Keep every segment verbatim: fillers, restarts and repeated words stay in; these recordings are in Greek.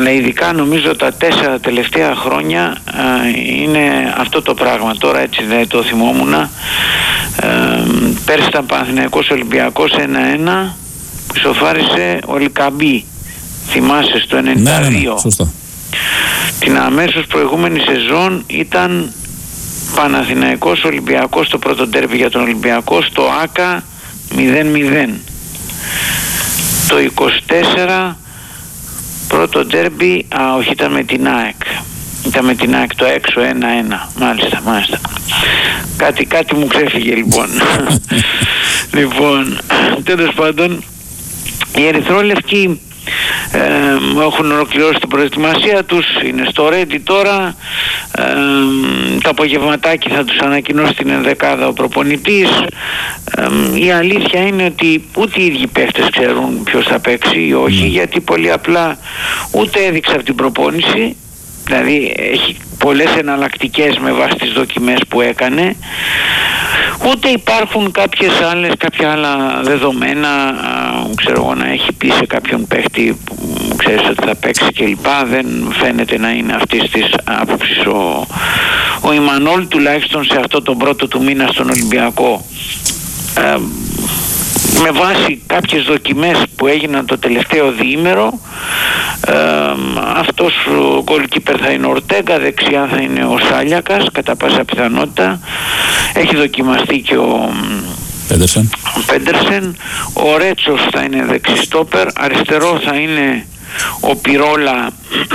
Αλλά ειδικά νομίζω τα τέσσερα τελευταία χρόνια α, είναι αυτό το πράγμα. Τώρα έτσι δεν το θυμόμουν. Ε, πέρσι ήταν Παναθηναϊκός Ολυμπιακός ένα ένα που ισοφάρισε ο Λικαμπή. Θυμάσαι στο ενενήντα δύο. Ναι, ναι, ναι, σωστά. Την αμέσως προηγούμενη σεζόν ήταν Παναθηναϊκός Ολυμπιακός το πρώτο ντέρμπι για τον Ολυμπιακό στο ΆΚΑ μηδέν μηδέν. Το είκοσι τέσσερα πρώτο ντέρμπι, α όχι, ήταν με την ΑΕΚ. Ήταν με την ΑΕΚ το έξω ένα ένα. Μάλιστα, μάλιστα. Κάτι, κάτι μου ξέφυγε λοιπόν. Λοιπόν, τέλος πάντων, οι ερυθρόλευκοι ε, έχουν ολοκληρώσει την προετοιμασία τους, είναι στο ready τώρα. Ε, το απογευματάκι θα τους ανακοινώσει την ενδεκάδα ο προπονητής. Ε, η αλήθεια είναι ότι ούτε οι ίδιοι παίχτες ξέρουν ποιος θα παίξει ή όχι, γιατί πολύ απλά ούτε έδειξε από την προπόνηση, δηλαδή έχει πολλές εναλλακτικές με βάση τις δοκιμές που έκανε, ούτε υπάρχουν κάποιες άλλες, κάποια άλλα δεδομένα, ξέρω εγώ, να έχει πει σε κάποιον παίχτη που ξέρεις ότι θα παίξει κλπ. Δεν φαίνεται να είναι αυτής της άποψης ο, ο Ιμανόλ, τουλάχιστον σε αυτό το πρώτο του μήνα στον Ολυμπιακό. Ε, με βάση κάποιες δοκιμές που έγιναν το τελευταίο διήμερο, ε, αυτός ο goalkeeper θα είναι ο Ορτέγκα, δεξιά θα είναι ο Σάλιακας κατά πάσα πιθανότητα. Έχει δοκιμαστεί και ο Πέντερσεν. ο Πέντερσεν. Ο Ρέτσος θα είναι δεξιστόπερ, αριστερό θα είναι ο Πιρόλα,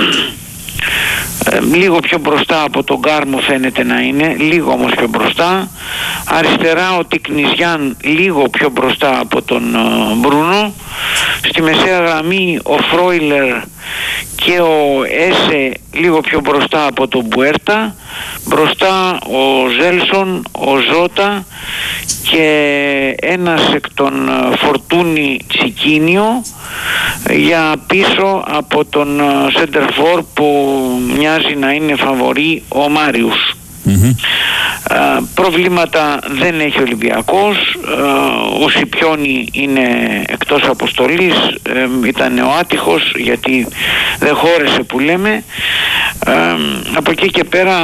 ε, λίγο πιο μπροστά από τον Γκάρμο φαίνεται να είναι, λίγο όμως πιο μπροστά. Αριστερά ο Τικνιζιάν, λίγο πιο μπροστά από τον uh, Μπρούνο. Στη μεσαία γραμμή ο Φρόιλερ και ο Έσε, λίγο πιο μπροστά από τον Μπουέρτα. Μπροστά ο Ζέλσον, ο Ζώτα και ένας εκ των uh, Φορτούνι Τσικίνιο για πίσω από τον Σέντερφορ που μοιάζει να είναι φαβορί ο Μάριους. Mm-hmm. Uh, προβλήματα δεν έχει ο Ολυμπιακός. uh, ο Σιπιόνι είναι εκτός αποστολής, uh, ήταν ο άτυχος γιατί δεν χώρεσε που λέμε. uh, από εκεί και πέρα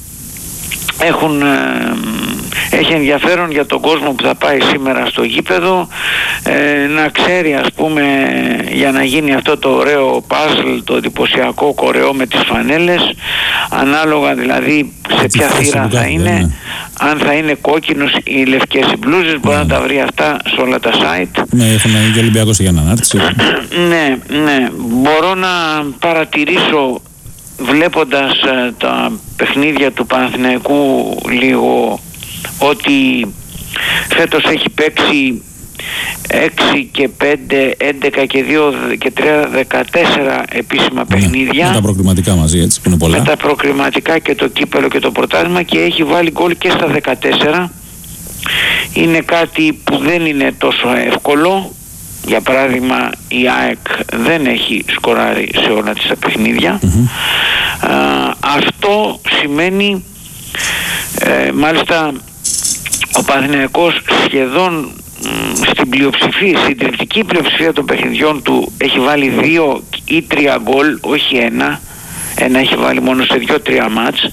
έχουν, uh, έχει ενδιαφέρον για τον κόσμο που θα πάει σήμερα στο γήπεδο, ε, να ξέρει, ας πούμε, για να γίνει αυτό το ωραίο puzzle, το εντυπωσιακό κορεό με τις φανέλες, ανάλογα δηλαδή σε ποια θύρα θα είναι, ναι. Αν θα είναι κόκκινος ή λευκές οι μπλούζες, μπορεί ναι. να τα βρει αυτά σε όλα τα site. Ναι, έχουν και Ολυμπιακός για ανάρτηση. Ναι, ναι, μπορώ να παρατηρήσω βλέποντας uh, τα παιχνίδια του Παναθηναϊκού λίγο ότι φέτος έχει παίξει έξι και πέντε, έντεκα και δύο και τρία, δεκατέσσερα επίσημα παιχνίδια. Με τα προκριματικά μαζί, έτσι, που είναι πολλά. Με τα προκριματικά και το κύπελο και το πρωτάθλημα, και έχει βάλει γκολ και στα δεκατέσσερα. Είναι κάτι που δεν είναι τόσο εύκολο. Για παράδειγμα, η ΑΕΚ δεν έχει σκοράρει σε όλα τις τα παιχνίδια. Mm-hmm. Α, αυτό σημαίνει, ε, μάλιστα, ο Παναθηναϊκός σχεδόν μ, στην πλειοψηφία, συντριπτική πλειοψηφία των παιχνιδιών του έχει βάλει δύο ή τρία γκολ, όχι ένα. Ένα έχει βάλει μόνο σε δύο-τρία μάτς.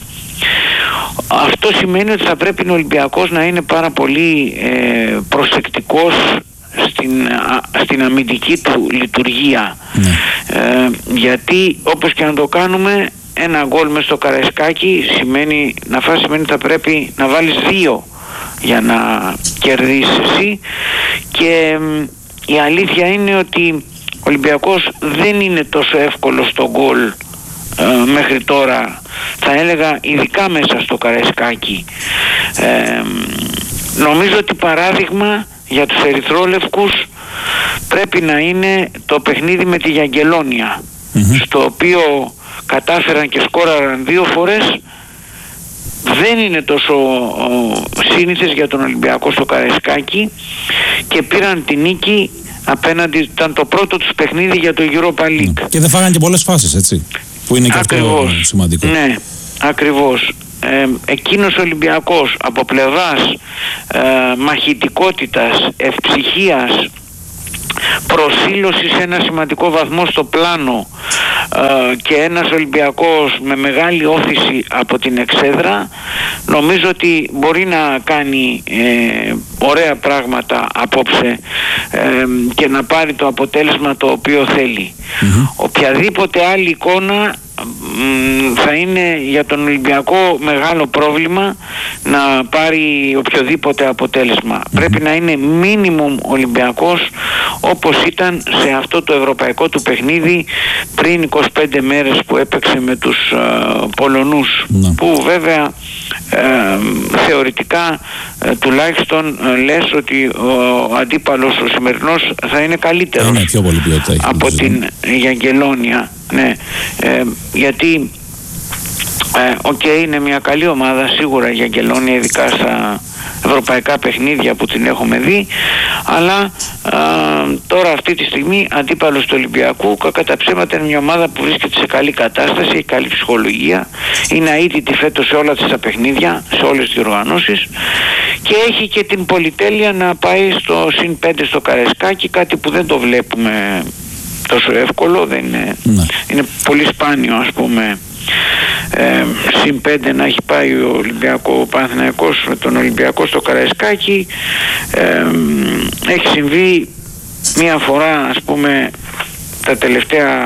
Αυτό σημαίνει ότι θα πρέπει ο Ολυμπιακός να είναι πάρα πολύ ε, προσεκτικός στην, α, στην αμυντική του λειτουργία. Ναι. Ε, γιατί όπως και να το κάνουμε, ένα γκολ μες στο Καραϊσκάκι σημαίνει, να φας σημαίνει θα πρέπει να βάλεις δύο για να κερδίσεις εσύ. Και ε, η αλήθεια είναι ότι ο Ολυμπιακός δεν είναι τόσο εύκολο στο γκολ ε, μέχρι τώρα, θα έλεγα, ειδικά μέσα στο Καραϊσκάκι. Ε, νομίζω ότι παράδειγμα για τους ερυθρόλευκους πρέπει να είναι το παιχνίδι με τη Γιαγγελόνια, mm-hmm. στο οποίο κατάφεραν και σκόραραν δύο φορές. Δεν είναι τόσο ο, σύνηθες για τον Ολυμπιακό στο Καραϊσκάκι και πήραν τη νίκη απέναντι, ήταν το πρώτο τους παιχνίδι για το Europa League. Και δεν φάγαν και πολλές φάσεις, έτσι, που είναι και ακριβώς, αυτό σημαντικό. Ναι, ακριβώς. Ε, εκείνος ο Ολυμπιακός από πλευράς ε, μαχητικότητας, ευψυχίας προσήλωση σε ένα σημαντικό βαθμό στο πλάνο ε, και ένας Ολυμπιακός με μεγάλη όθηση από την εξέδρα, νομίζω ότι μπορεί να κάνει ε, ωραία πράγματα απόψε ε, και να πάρει το αποτέλεσμα το οποίο θέλει. Mm-hmm. Οποιαδήποτε άλλη εικόνα θα είναι για τον Ολυμπιακό μεγάλο πρόβλημα να πάρει οποιοδήποτε αποτέλεσμα. Mm-hmm. Πρέπει να είναι μίνιμουμ Ολυμπιακός όπως ήταν σε αυτό το ευρωπαϊκό του παιχνίδι πριν είκοσι πέντε μέρες που έπαιξε με τους uh, Πολωνούς, mm-hmm. που βέβαια ε, θεωρητικά ε, τουλάχιστον ε, λες ότι ο αντίπαλος ο σημερινός θα είναι καλύτερος είναι πιο πολύ ποιότητα, από την Γιαγγελόνια. Ναι, ε, γιατί οκ, ε, okay, είναι μια καλή ομάδα σίγουρα η Γιαγγελόνια, ειδικά στα ευρωπαϊκά παιχνίδια που την έχουμε δει, αλλά α, τώρα αυτή τη στιγμή αντίπαλος του Ολυμπιακού κατά τα ψέματα είναι μια ομάδα που βρίσκεται σε καλή κατάσταση, έχει καλή ψυχολογία, είναι αίτητη φέτος σε όλα τα παιχνίδια, σε όλες τις διοργανώσεις, και έχει και την πολυτέλεια να πάει στο συν πέντε στο Καραϊσκάκι, κάτι που δεν το βλέπουμε τόσο εύκολο, δεν είναι, ναι. είναι πολύ σπάνιο, ας πούμε, ε, συν πέντε να έχει πάει ο Ολυμπιακό ο Παναθηναϊκός με τον Ολυμπιακό στο Καραϊσκάκι. ε, έχει συμβεί μία φορά, ας πούμε, τα τελευταία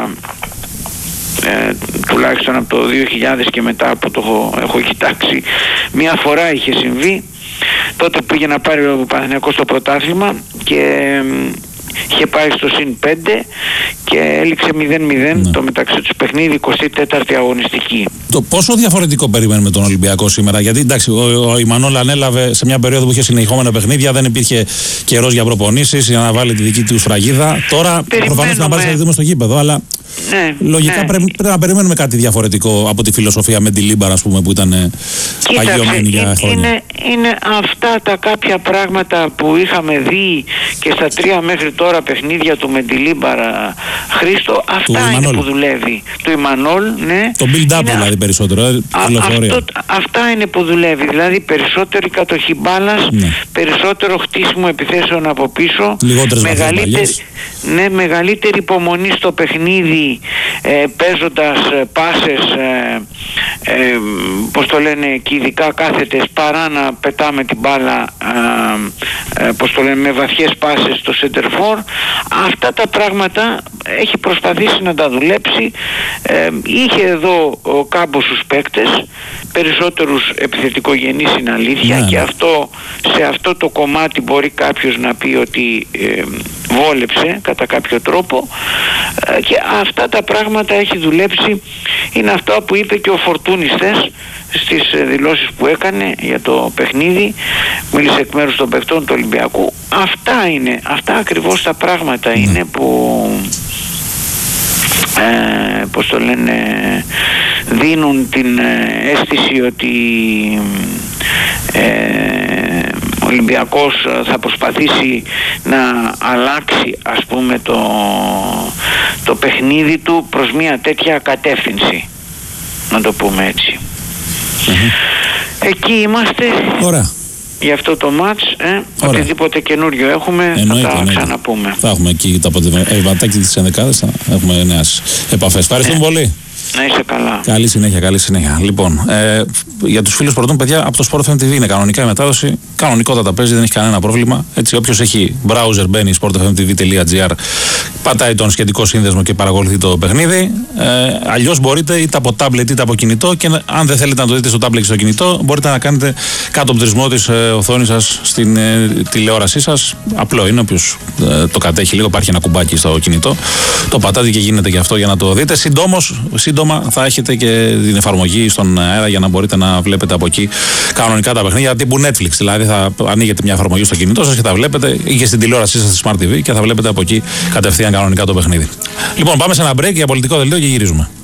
ε, τουλάχιστον από το δύο χιλιάδες και μετά που το έχω, έχω κοιτάξει, μία φορά είχε συμβεί, τότε πήγε να πάρει ο Παναθηναϊκός το πρωτάθλημα και ε, είχε πάει στο συν πέντε και έληξε μηδέν μηδέν, ναι. το μεταξύ τους παιχνίδι, εικοστή τέταρτη αγωνιστική. Το πόσο διαφορετικό περιμένουμε τον Ολυμπιακό σήμερα? Γιατί εντάξει, ο, ο Ιμανόλ ανέλαβε σε μια περίοδο που είχε συνεχόμενα παιχνίδια, δεν υπήρχε καιρός για προπονήσεις, για να βάλει τη δική του σφραγίδα. Τώρα προφανώς να πάρει δούμε στο γήπεδο, αλλά ναι, λογικά ναι. Πρέπει, πρέπει να περιμένουμε κάτι διαφορετικό από τη φιλοσοφία με τη Λίμπαρα, ας πούμε, που ήταν παγιωμένη για χρόνια. Είναι, είναι αυτά τα κάποια πράγματα που είχαμε δει και στα τρία μέχρι τώρα παιχνίδια του με τη Λίμπαρα, Χρήστο, αυτά είναι που δουλεύει. Του Ιμανόλ, ναι. Το build-up είναι, δηλαδή περισσότερο. Ε, α, αυτό, αυτά είναι που δουλεύει. Δηλαδή περισσότερη κατοχή μπάλας, ναι. περισσότερο χτίσιμο επιθέσεων από πίσω, μεγαλύτερη, ναι, μεγαλύτερη υπομονή στο παιχνίδι, ε, παίζοντας ε, πάσες, ε, ε, πώς το λένε, και ειδικά κάθετες, παρά να πετάμε την μπάλα, ε, ε, πώς το λένε, με βαθιές πάσες στο center for. Αυτά τα πράγματα έχει προσπαθήσει να τα δουλέψει. Ε, είχε εδώ ο κάμποσους παίκτες, περισσότερους επιθετικογενείς, είναι αλήθεια, ναι. Και αυτό, σε αυτό το κομμάτι μπορεί κάποιος να πει ότι ε, βόλεψε κατά κάποιο τρόπο, ε, και αυτά τα πράγματα έχει δουλέψει. Είναι αυτό που είπε και ο Φορτούνης χθες στις δηλώσεις που έκανε για το παιχνίδι, μίλησε εκ μέρους των παιχτών του Ολυμπιακού. Αυτά είναι, αυτά ακριβώς τα πράγματα mm. είναι που ε, πώς το λένε, δίνουν την ε, αίσθηση ότι ε, ο Ολυμπιακός θα προσπαθήσει να αλλάξει, ας πούμε, το, το παιχνίδι του προς μια τέτοια κατεύθυνση, να το πούμε έτσι. Mm-hmm. Εκεί είμαστε. Ωραία. Για αυτό το μάτς, ε, οτιδήποτε καινούριο έχουμε, εννοείται, θα τα εννοείται. ξαναπούμε. Θα έχουμε εκεί τα βατάκια της ενδεκάδας, θα έχουμε νέες επαφές. Ευχαριστούμε ε. πολύ. Να είσαι καλά. Καλή συνέχεια, καλή συνέχεια. Λοιπόν, ε, για τους φίλους πρωτών, παιδιά, από το Sport εφ εμ τι βι είναι κανονικά η μετάδοση. Κανονικότατα παίζει, δεν έχει κανένα πρόβλημα. Έτσι, όποιος έχει browser μπαίνει sport εφ εμ τι βι τελεία τζι άρ, πατάει τον σχετικό σύνδεσμο και παρακολουθεί το παιχνίδι. Ε, αλλιώς μπορείτε είτε από tablet είτε από κινητό, και αν δεν θέλετε να το δείτε στο tablet και στο κινητό, μπορείτε να κάνετε κατοπτρισμό της ε, οθόνης σας στην ε, τηλεόρασή σας. Απλό είναι, όποιος ε, το κατέχει λίγο, υπάρχει ένα κουμπάκι στο κινητό. Το πατάτε και γίνεται και αυτό για να το δείτε. Συντόμως, σύντομα θα έχετε και την εφαρμογή στον αέρα για να μπορείτε να βλέπετε από εκεί κανονικά τα παιχνίδια τύπου Netflix. Δηλαδή θα ανοίγετε μια εφαρμογή στο κινητό σας και θα βλέπετε, ή και στην τηλεόρασή σας στη Smart τι βι, και θα βλέπετε από εκεί κατευθείαν κανονικά το παιχνίδι. Λοιπόν, πάμε σε ένα break για πολιτικό δελτίο και γυρίζουμε.